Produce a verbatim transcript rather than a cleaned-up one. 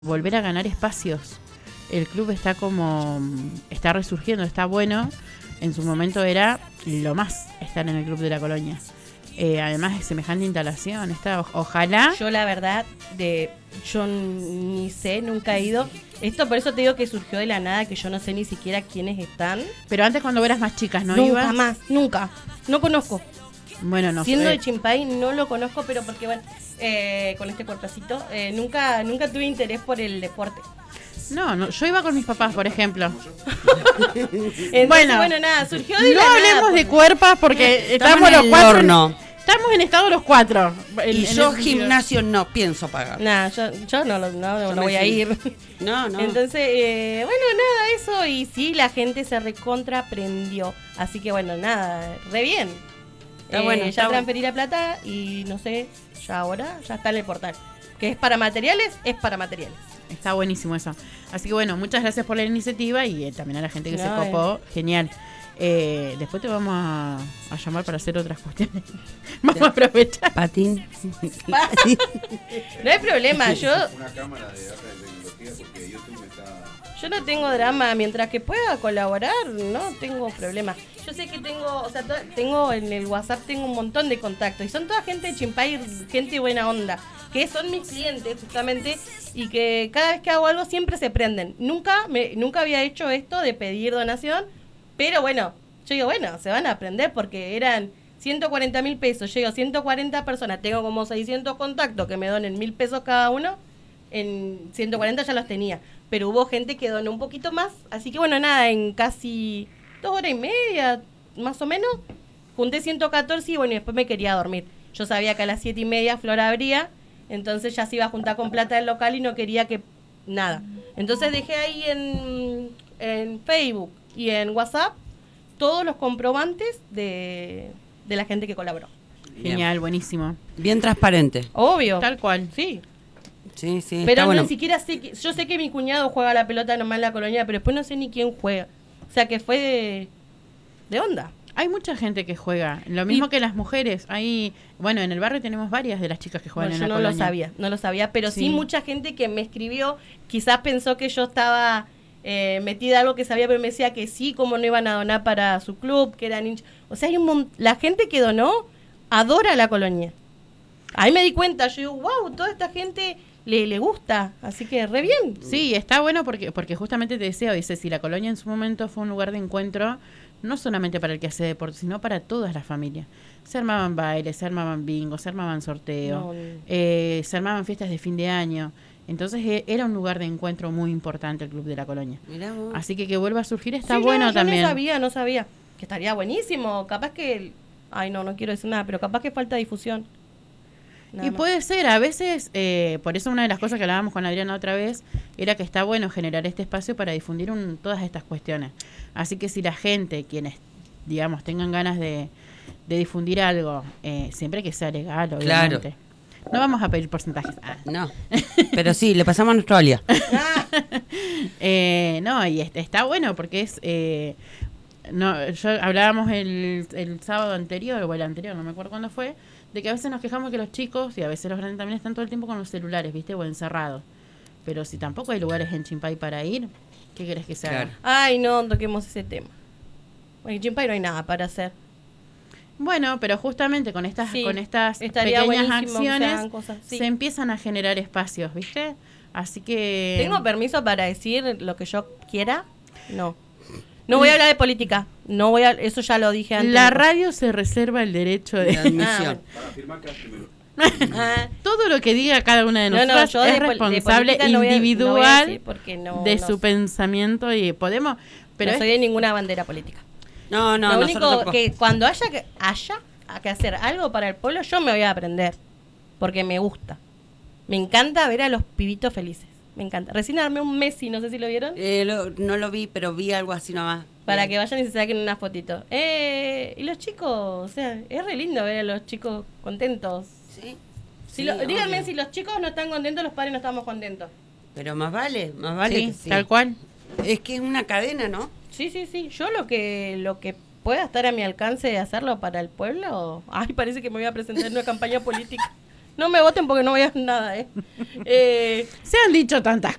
volver a ganar espacios. El club está como, está resurgiendo, está bueno. En su momento era lo más estar en el Club de la Colonia. Eh, además de semejante instalación, está, o- ojalá. Yo la verdad, de yo ni sé, nunca he ido. Esto por eso te digo que surgió de la nada, que yo no sé ni siquiera quiénes están. Pero antes cuando eras más chicas, ¿no nunca ibas? más, nunca. No conozco. Bueno, no Siendo sé. de Chimpay no lo conozco, pero porque bueno, eh, con este cuerpecito, eh, nunca, nunca tuve interés por el deporte. No, no, yo iba con mis papás, por ejemplo. Entonces, Bueno, bueno, nada, surgió de No la hablemos nada. de cuerpas porque Estamos estamos en los el cuatro. horno. Estamos en estado los cuatro. en- Y en yo el sentido. gimnasio no pienso pagar. Nada, yo, yo no, lo- no, no, Yo no me voy a siento- ir. No, no. Entonces, eh, bueno, nada, eso. Y sí, la gente se recontra prendió. Así que bueno, nada, re bien. Está Eh, bueno, ya está bueno. transferí la plata y no sé, ya ahora ya está en el portal. Que es para materiales, es para materiales. Está buenísimo eso. Así que bueno, muchas gracias por la iniciativa y eh, también a la gente que se No, copó. Genial. Eh, después te vamos a, a llamar para hacer otras cuestiones. Vamos a aprovechar. Patín. No hay problema, yo, Una cámara de alta tecnología porque YouTube está... yo no tengo drama. Mientras que pueda colaborar, no tengo problema. Yo sé que tengo, o sea, to- tengo en el WhatsApp tengo un montón de contactos y son toda gente de Chimpay, gente buena onda, que son mis clientes justamente y que cada vez que hago algo siempre se prenden. Nunca me nunca había hecho esto de pedir donación, pero bueno, yo digo, bueno, se van a aprender porque eran ciento cuarenta mil pesos, llego ciento cuarenta personas, tengo como seiscientos contactos que me donen mil pesos cada uno, en ciento cuarenta ya los tenía, pero hubo gente que donó un poquito más, así que bueno, nada, en casi dos horas y media, más o menos, junté ciento catorce y bueno, y después me quería dormir. Yo sabía que a las siete y media Flor abría, entonces ya se iba a juntar con plata del local y no quería que nada. Entonces dejé ahí en, en Facebook y en WhatsApp todos los comprobantes de, de la gente que colaboró. Bien. Genial, buenísimo. Bien transparente. Obvio. Tal cual. Sí. Sí, sí. Pero está no, bueno. ni siquiera sé que, yo sé que mi cuñado juega la pelota nomás en la colonia, pero después no sé ni quién juega. O sea que fue de, de onda. Hay mucha gente que juega. Lo mismo Y- que las mujeres. Hay, bueno, en el barrio tenemos varias de las chicas que juegan Bueno, en yo la no colonia. lo sabía, no lo sabía, pero sí. Sí. mucha gente que me escribió, quizás pensó que yo estaba eh, metida en algo que sabía, pero me decía que sí, como no iban a donar para su club, que eran hinchas. O sea, hay un mon- la gente que donó adora la colonia. Ahí me di cuenta, yo digo, wow, toda esta gente le, le gusta, así que re bien. Sí, está bueno porque porque justamente te decía, dice, si la colonia en su momento fue un lugar de encuentro, no solamente para el que hace deporte, sino para todas las familias. Se armaban bailes, se armaban bingos, se armaban sorteos, No, eh, se armaban fiestas de fin de año. Entonces eh, era un lugar de encuentro muy importante el Club de la Colonia. Mirá vos. Así que que vuelva a surgir está Sí, bueno no, yo también. no sabía, no sabía. Que estaría buenísimo. Capaz que. Ay, no, no quiero decir nada, pero capaz que falta difusión. Nada Y más. puede ser, a veces, eh, por eso una de las cosas que hablábamos con Adriana otra vez, era que está bueno generar este espacio para difundir un- todas estas cuestiones. Así que si la gente, quienes, digamos, tengan ganas de, de difundir algo, eh, siempre que sea legal, obviamente. No vamos a pedir porcentajes. Ah. No. Pero sí, le pasamos a nuestro alia. Eh, no, y est- está bueno porque es... Eh, no, yo hablábamos el, el sábado anterior, o el anterior, no me acuerdo cuándo fue, de que a veces nos quejamos que los chicos, y a veces los grandes también están todo el tiempo con los celulares, ¿viste? O encerrados. Pero si tampoco hay lugares en Chimpay para ir, ¿qué querés que se haga? Claro. Ay, no, toquemos ese tema. Bueno, en Chimpay no hay nada para hacer. Bueno, pero justamente con estas, Sí, con estas estaría pequeñas buenísimo que se acciones hagan cosas, sí. se empiezan a generar espacios, ¿viste? Así que... ¿Tengo permiso para decir lo que yo quiera? No. No voy a hablar de política. No voy a, eso ya lo dije antes. La radio se reserva el derecho De de... admisión. Para firmar cash primero. Ah, Todo lo que diga cada una de no, no, nosotras yo de es pol- de responsable política no voy a- no voy a individual decir porque no- de no su sé. pensamiento y podemos... Pero no es- soy de ninguna bandera política. No, no, lo nosotros único tampoco. que cuando haya que haya que hacer algo para el pueblo, yo me voy a aprender. Porque me gusta. Me encanta ver a los pibitos felices. Me encanta. Recién armé un Messi, no sé si lo vieron. Eh, lo- no lo vi, pero vi algo así nomás. Para Eh, que vayan y se saquen una fotito. Eh, y los chicos, o sea, es re lindo ver a los chicos contentos. Sí. Si Sí, lo- díganme obvio. si los chicos no están contentos, los padres no estamos contentos. Pero más vale, más vale sí, que sí. tal cual. Es que es una cadena, ¿no? Sí, sí, sí. Yo lo que lo que pueda estar a mi alcance de hacerlo para el pueblo. Ay, parece que me voy a presentar en una campaña política. No me voten porque no voy a hacer nada, ¿eh? eh Se han dicho tantas